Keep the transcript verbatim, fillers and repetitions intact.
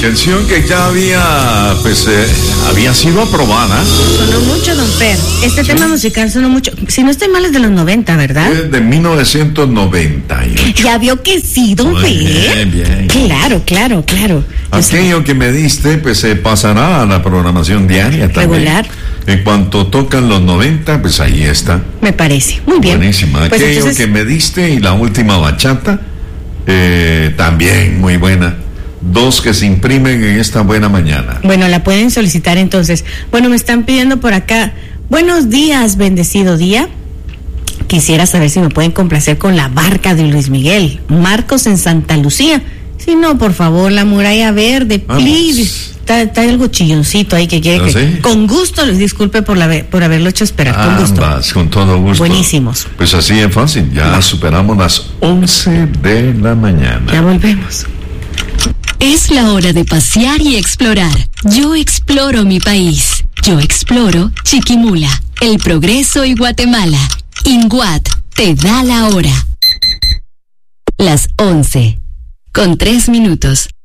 canción que ya había, pues, eh, había sido aprobada. Sonó mucho, don Fer. Este sí. tema musical sonó mucho. Si no estoy mal, es de los noventa, ¿verdad? Es de mil novecientos noventa y ocho. Ya vio que sí, don Fer. Bien, bien. Claro, claro, claro. Aquello que me diste, pues se pasará a la programación diaria también. Regular. En cuanto tocan los noventa, pues ahí está. Me parece. Muy bien. Buenísima. Pues Aquello entonces... que me diste y la última bachata, eh, también muy buena. Dos que se imprimen en esta buena mañana. Bueno, la pueden solicitar entonces. Bueno, me están pidiendo por acá. Buenos días, bendecido día. Quisiera saber si me pueden complacer con La Barca de Luis Miguel. Marcos en Santa Lucía. Si no, por favor, La Muralla Verde, please. Está, está algo chilloncito ahí que quiere ¿Ah, que... sí? Con gusto, les disculpe por, la, por haberlo hecho esperar. Con gusto. Ambas, con todo gusto. Buenísimos. Pues así es fácil. Ya Va. superamos las once de la mañana. Ya volvemos. Es la hora de pasear y explorar. Yo exploro mi país. Yo exploro Chiquimula, El Progreso y Guatemala. INGUAT te da la hora. Las once, con tres minutos.